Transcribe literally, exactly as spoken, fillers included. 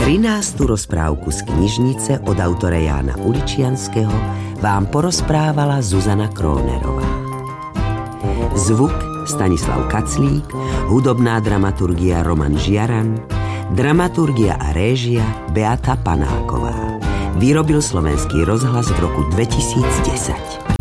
trinástu rozprávku z knižnice od autora Jána Uličianskeho vám porozprávala Zuzana Krónerová. Zvuk Stanislav Kaclík, hudobná dramaturgia Roman Žiaran, dramaturgia a réžia Beata Panáková. Vyrobil Slovenský rozhlas v roku dvetisícdesať.